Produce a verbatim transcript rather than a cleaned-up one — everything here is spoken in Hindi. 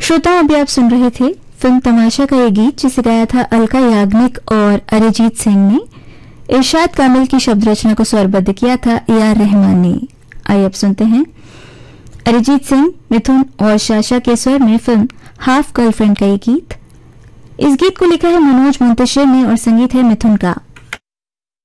श्रोताओं, अभी आप सुन रहे थे फिल्म तमाशा का ये गीत, जिसे गाया था अलका याग्निक और अरिजीत सिंह ने। इरशाद कामिल की शब्द रचना को स्वरबद्ध किया था ए आर रहमान ने। आइए अब सुनते हैं अरिजीत सिंह, मिथुन और शाशा के स्वर में फिल्म हाफ गर्लफ्रेंड का ये गीत। इस गीत को लिखा है मनोज मुंतशिर ने और संगीत है मिथुन का।